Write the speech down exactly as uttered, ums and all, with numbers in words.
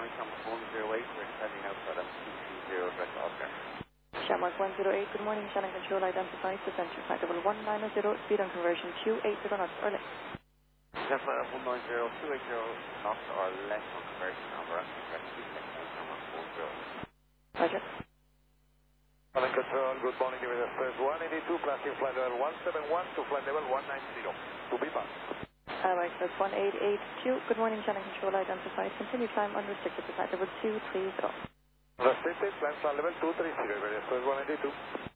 morning, Shamrock one zero eight, we're descending outside of two two zero, direct Oscar. Shamrock one zero eight, good morning, Shannon Control identified, descent flight level one nine zero, speed on conversion two eight zero knots or less. Descent flight level one nine zero, two eight zero knots or less on conversion, and we're actually correctly connecting Shamrock one zero eight. Roger. Shannon Control, good morning, give us first one eighty-two, passing flight level one seven one to flight level one nine zero, to be passed. Alright, so it's one eight eight two. Good morning, Shannon Control identified. Continue climb unrestricted to flight level two three zero. Restricted, climb flight level two three zero, very first one eighty-two.